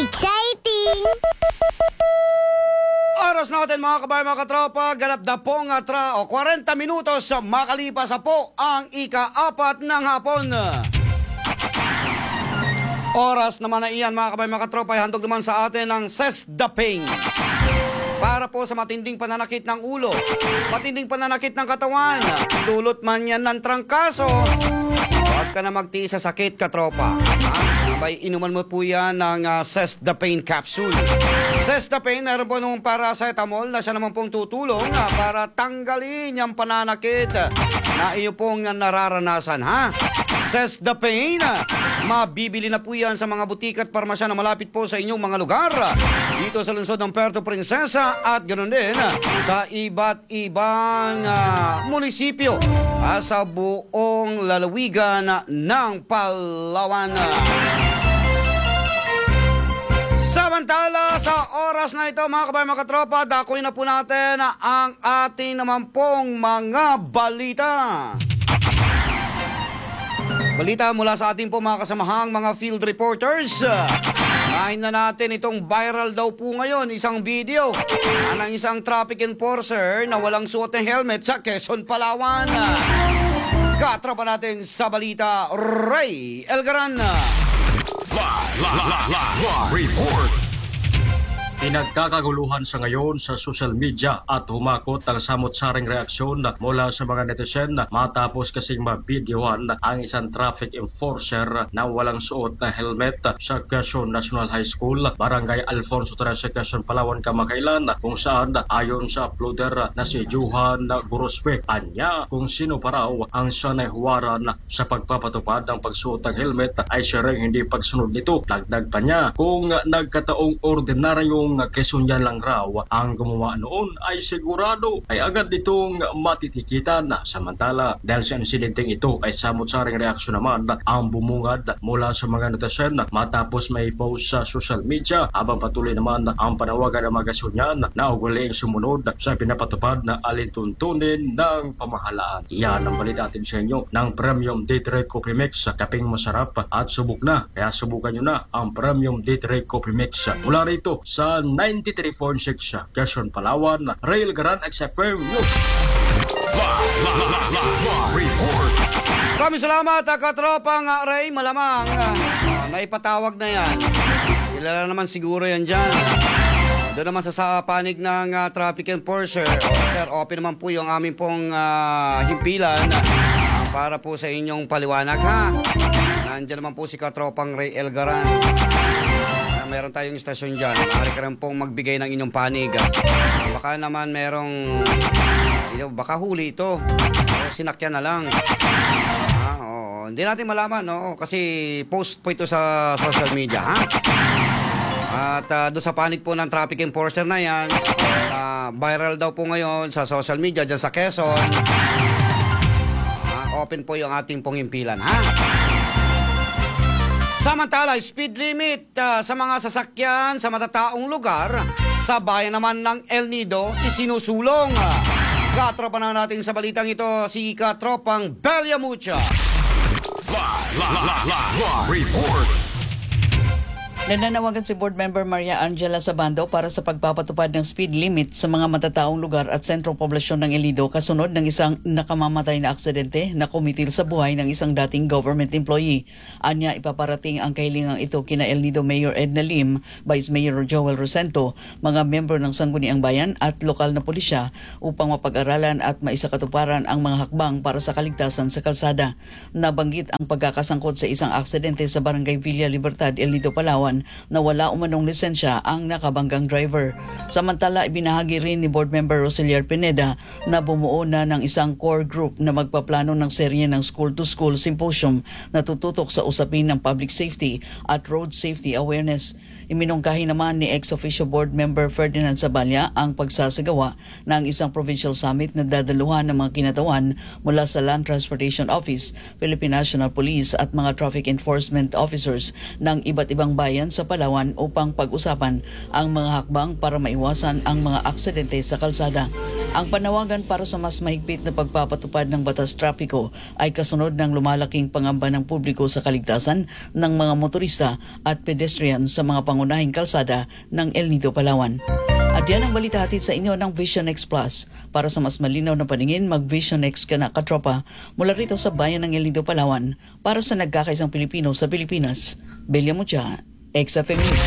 Exciting! Oras natin mga kabayan, mga katropa, ganap na pong 40 minutos makalipas na po ang ika-4 ng hapon. Oras naman na iyan mga kabayan, mga katropa, ay handog naman sa atin ng Sesdaping. Para po sa matinding pananakit ng ulo, matinding pananakit ng katawan, dulot man yan ng trangkaso, huwag ka na magtiis sa sakit, katropa. Abay, inuman mo po yan ng Sesdapane capsule. Sesdapane, meron po nung paracetamol na siya naman pong tutulong para tanggalin yung pananakit na iyo pong nararanasan, ha? Sesdapane, mabibili na po yan sa mga butik at parmasya na malapit po sa inyong mga lugar. Dito sa lungsod ng Puerto Princesa at ganoon din sa iba't ibang munisipyo sa buong lalawigan ng Palawan. Samantala, sa oras na ito mga kabayan, mga katropa, dakoy na po natin ang ating naman pong mga balita. Balita mula sa ating po mga kasamahang mga field reporters. Nahin na natin itong viral daw po ngayon, isang video ng isang traffic enforcer na walang suot ng helmet sa Quezon, Palawan. Katropa natin sa balita, Ray Elgaran. Live report. Pinagkakaguluhan sa ngayon sa social media at humakot ang samot-saring reaksyon mula sa mga netizen matapos kasing mabidyohan ang isang traffic enforcer na walang suot na helmet sa Quezon National High School, Barangay Alfonso 13, Quezon, Palawan, kamakailan, kung saan ayon sa uploader na si Johan Gorospe, anya kung sino pa raw ang sanay huwaran sa pagpapatupad ng pagsuot ng helmet ay siya rin hindi pagsunod nito. Dagdag pa niya, kung nagkataong ordinaryong Quezonian lang raw ang gumawa noon ay sigurado ay agad itong matitikitan. Samantala, dahil sa insidenteng ito ay samot-saring reaksyon naman ang bumungad mula sa mga netizen matapos may post sa social media, habang patuloy naman ang panawagan ng mga Quezonian na ugaling sumunod sa pinapatupad na alintuntunin ng pamahalaan. Yan ang balita natin sa inyo ng Premium Date Red Coffee Mix. Kaping masarap at subok na, kaya subukan nyo na ang Premium Date Red Coffee Mix. Mula rito sa 93.6 Quezon, Palawan, Ray Elgaran, XFM News. Live report. Maraming salamat, katropang Ray. Malamang naipatawag na yan. Kilala naman siguro yan dyan. Doon naman sa panig ng traffic enforcer. Sir, open naman po yung aming pong himpilan para po sa inyong paliwanag, ha. Nandiyan naman po si katropang Ray Elgaran. Meron tayong istasyon dyan. Maaari ka rin pong magbigay ng inyong panig. Baka naman merong baka huli ito o sinakyan na lang. Oo. Hindi natin malaman, no? Kasi post po ito sa social media, ha? At doon sa panig po ng traffic enforcer na yan, viral daw po ngayon sa social media dyan sa Quezon. Open po yung ating pong impilan, ha? Samantala, speed limit sa mga sasakyan sa matataong lugar sa bayan naman ng El Nido isinusulong. Katropa na natin sa balitang ito si katropang Belyamucha. Live report. Nananawagan si Board Member Maria Angela Sabando para sa pagpapatupad ng speed limit sa mga matataong lugar at sentrong poblasyon ng El Nido kasunod ng isang nakamamatay na aksidente na kumitil sa buhay ng isang dating government employee. Anya, ipaparating ang kahilingang ito kina El Nido Mayor Edna Lim, Vice Mayor Joel Rosento, mga membro ng Sangguniang Bayan at lokal na pulisya upang mapag-aralan at maisakatuparan ang mga hakbang para sa kaligtasan sa kalsada. Nabanggit ang pagkakasangkot sa isang aksidente sa Barangay Villa Libertad, El Nido, Palawan na wala umanong lisensya ang nakabanggang driver. Samantala, ibinahagi rin ni Board Member Roselier Pineda na bumuo na ng isang core group na magpaplano ng serye ng school-to-school symposium na tututok sa usapin ng public safety at road safety awareness. Iminungkahi naman ni ex-officio Board Member Ferdinand Zabalya ang pagsasagawa ng isang provincial summit na dadaluhan ng mga kinatawan mula sa Land Transportation Office, Philippine National Police at mga traffic enforcement officers ng iba't ibang bayan sa Palawan upang pag-usapan ang mga hakbang para maiwasan ang mga aksidente sa kalsada. Ang panawagan para sa mas mahigpit na pagpapatupad ng batas trapiko ay kasunod ng lumalaking pangamba ng publiko sa kaligtasan ng mga motorista at pedestrian sa mga pangunahing kalsada ng El Nido, Palawan. At yan ang balita hatid sa inyo ng Vision X Plus. Para sa mas malinaw na paningin, mag-Vision X ka na, katropa, mula rito sa bayan ng El Nido, Palawan, para sa nagkakaisang Pilipino sa Pilipinas. Belia Mucha, XFM News.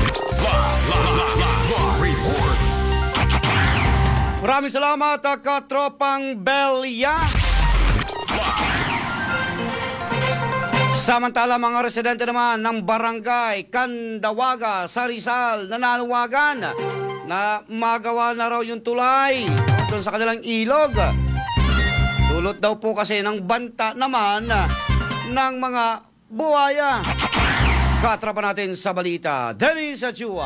Maraming salamat, katropang Belia. Samantala, mga residente naman ng barangay Candawaga sa Rizal nananawagan na magawa na raw yung tulay doon sa kanilang ilog. Dulot daw po kasi ng banta naman ng mga buhaya. Katropa natin sa balita, Dennis Achua.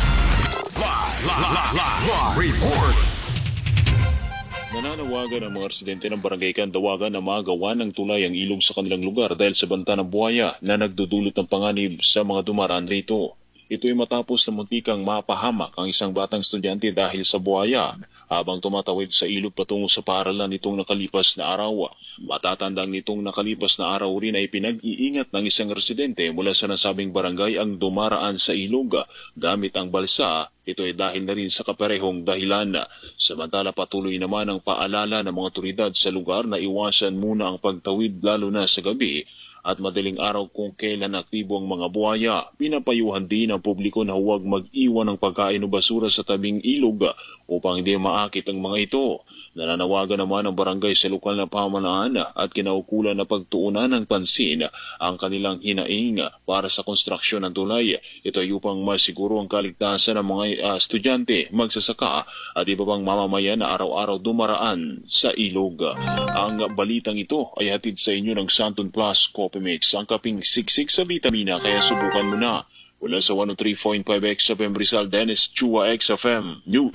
Report. Nananawagan ang mga residente ng barangay Candawaga na magawa ng tulay ang ilog sa kanilang lugar dahil sa banta ng buhaya na nagdudulot ng panganib sa mga dumaraan rito. Ito ay matapos na muntikang mapahamak ang isang batang estudyante dahil sa buhaya habang tumatawid sa ilog patungo sa paaralan nitong nakalipas na araw. Matatandang nitong nakalipas na araw rin ay pinag-iingat ng isang residente mula sa nasabing barangay ang dumaraan sa ilog gamit ang balsa. Ito ay dahil na rin sa kaparehong dahilan. Samantala, patuloy naman ang paalala ng mga otoridad sa lugar na iwasan muna ang pagtawid lalo na sa gabi at madaling araw kung kailan aktibo ang mga buhaya. Pinapayuhan din ang publiko na huwag mag-iwan ng pagkain o basura sa tabing ilog upang hindi maakit ang mga ito. Nananawagan naman ang barangay sa lokal na pamahalaan at kinaukulan na pagtuunan ng pansin ang kanilang hinaing para sa konstruksyon ng tulay. Ito ay upang masiguro ang kaligtasan ng mga estudyante, magsasaka at iba pang mamamayan na araw-araw dumaraan sa ilog. Ang balitang ito ay hatid sa inyo ng Santon Plus Coffee Mix, ang kaping siksik sa vitamina, kaya subukan mo na. Mula sa 103.5 XFM Rizal, Dennis Chua, XFM News.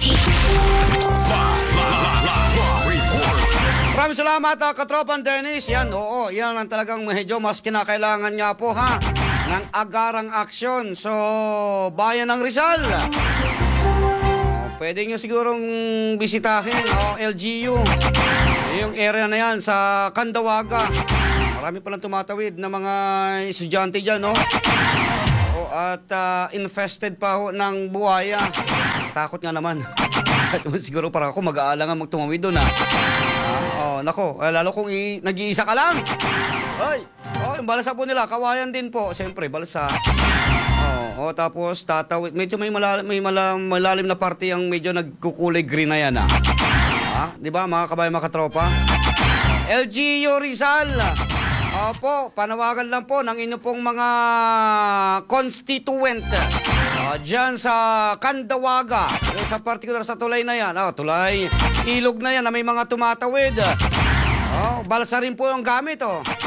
Maraming salamat, katropang Dennis. Yan, oo, yan ang talagang medyo mas kinakailangan nga po, ha, ng agarang aksyon. So, bayan ng Rizal. Pwede nyo sigurong bisitahin, LGU. Yung area na yan sa Candawaga. Marami palang tumatawid na mga estudyante dyan, no? At infested pa ho ng buhaya. Takot nga naman. Siguro para ako mag-aalangan magtumawid doon, ha? Nako, lalo kung nag-iisa ka lang. Yung balsa po nila, kawayan din po. Siyempre, balsa. Tapos tatawid. Medyo may malalim na parte ang medyo nagkukulay green na yan, ha? Di ba, mga kabayan, mga katropa? LGU Rizal. Opo, panawagan lang po ng inyo pong mga constituent dyan sa Candawaga. Sa particular sa tulay na yan. Tulay, ilog na yan na may mga tumatawid. Balsa rin po yung gamit.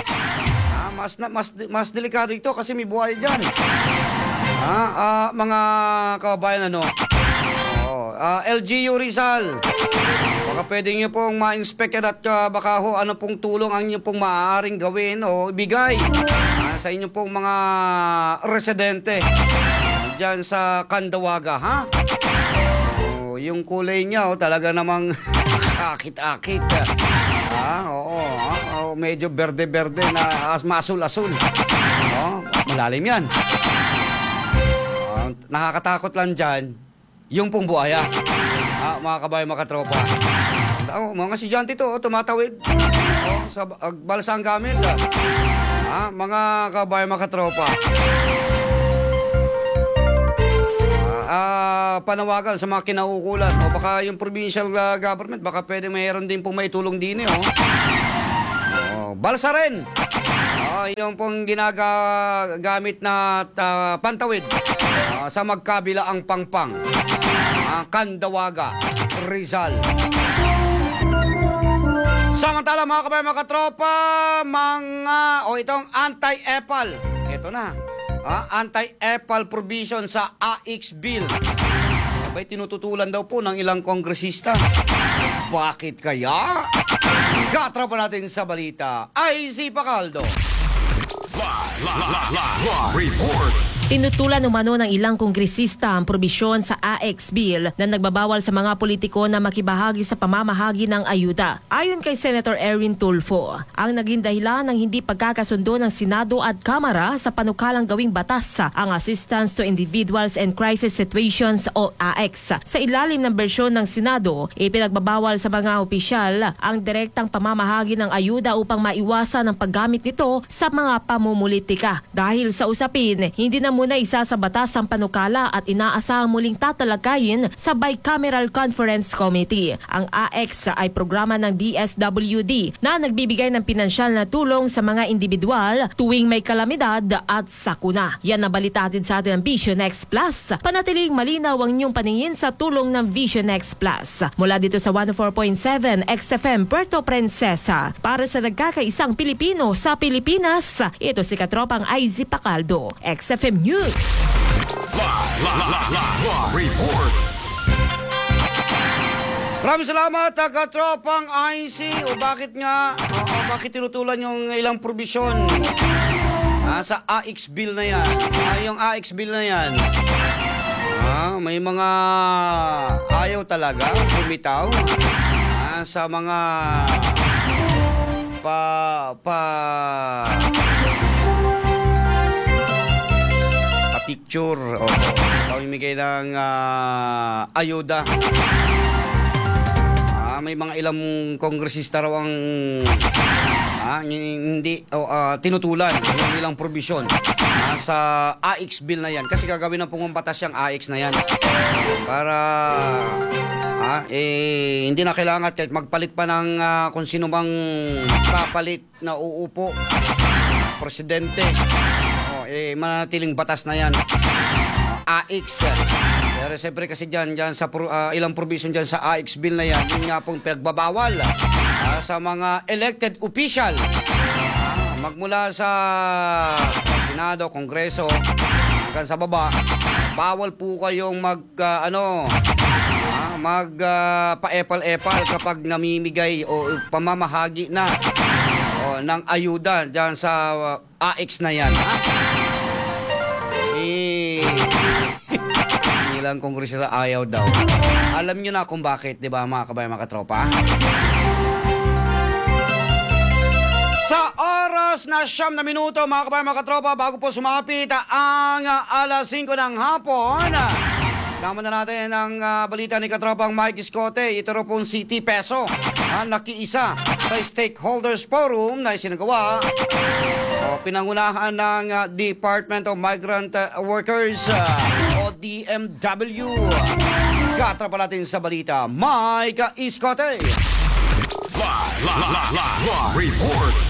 Mas delikado ito kasi may buhay dyan. Mga kabayan, LGU Rizal. Baka pwede nyo pong ma-inspect at baka ho ano pong tulong ang inyo pong maaaring gawin o ibigay sa inyo pong mga residente dyan sa Candawaga, ha? Yung kulay niya talaga namang akit-akit. Medyo berde-berde na masul-asul. Malalim yan. Nakakatakot lang dyan yung pong buhaya. Mga kabayan, mga katropa. Mga estudyante to, tumatawid. Sa balsa ang gamit. Mga kabayan, mga katropa. Panawagan sa mga kinaukulan. Baka yung provincial government, baka pwede mayroon din pong maitulong din. Balsa rin. Yung pong ginagamit na pantawid sa magkabila ang pangpang. Candawaga, Rizal. Samantala, mga kabayan, mga katropa, itong anti-EPAL. Ito na. Anti-EPAL provision sa AX Bill. Abay, tinututulan daw po ng ilang kongresista. Bakit kaya? Katropa natin sa balita, IZ Pacaldo. Report. Tinutulan umano ng ilang kongresista ang probisyon sa AX Bill na nagbabawal sa mga politiko na makibahagi sa pamamahagi ng ayuda. Ayon kay Senator Erin Tulfo, ang naging dahilan ng hindi pagkakasundo ng Senado at Kamara sa panukalang gawing batas ang Assistance to Individuals and Crisis Situations o AX. Sa ilalim ng bersyon ng Senado, ipinagbabawal sa mga opisyal ang direktang pamamahagi ng ayuda upang maiwasan ang paggamit nito sa mga pamumulitika. Dahil sa usapin, hindi na muna isa sa batas ang panukala at inaasahang muling tatalakayin sa Bicameral Conference Committee. Ang AX ay programa ng DSWD na nagbibigay ng pinansyal na tulong sa mga individual tuwing may kalamidad at sakuna. Yan na balitatin sa atin ng Vision X Plus. Panatiling malinaw ang inyong paningin sa tulong ng Vision X Plus. Mula dito sa 104.7 XFM Puerto Princesa. Para sa nagkakaisang Pilipino sa Pilipinas, ito si Katropang IZ Pacaldo, XFM News. Live report. Maraming salamat, Katropang IC. O bakit nga, bakit tinutulan yung ilang probisyon sa AX bill na yan? Yung AX bill na yan, may mga ayaw talaga, bumitaw sa mga picture o pamimigay ng ayuda. May mga ilang kongresista raw ang hindi tinutulan yung ilang provision sa AX bill na yan kasi gagawin ng pumambatas yung AX na yan para hindi na kailangan kahit magpalit pa ng kung sino bang papalit na uupo presidente manatiling batas na yan. AX. Pero siyempre kasi dyan sa ilang provision dyan sa AX bill na yan, yun nga pong pinagbabawal sa mga elected official. Magmula sa Senado, Kongreso, hanggang sa baba, bawal po kayong pa-epal-epal kapag namimigay o pamamahagi na ng ayuda dyan sa AX na yan. Ilang kongresista ayaw daw. Alam nyo na kung bakit, di ba mga kabayan, mga katropa? Sa oras na 9 na minuto, mga kabayan, mga katropa, bago po sumapit ang alas 5 ng hapon, naman na natin ang balita ni Katropang Mike Escote. Ito rin pong City Peso nakiisa sa Stakeholders Forum na isinagawa pinangunahan ng Department of Migrant Workers o DMW. Katrapa natin sa balita, Mike Escote. Live report.